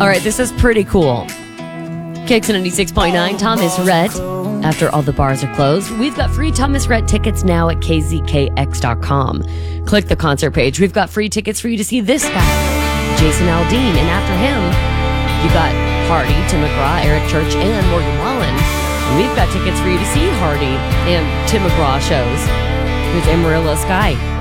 All right, this is pretty cool. Kicks 96.9, Thomas Rhett. After all the bars are closed, we've got free Thomas Rhett tickets now at kzkx.com. Click the concert page. We've got free tickets for you to see this guy, Jason Aldean. And after him, you got Hardy, Tim McGraw, Eric Church, and Morgan Wallen. And we've got tickets for you to see Hardy and Tim McGraw shows. Here's Amarillo Sky.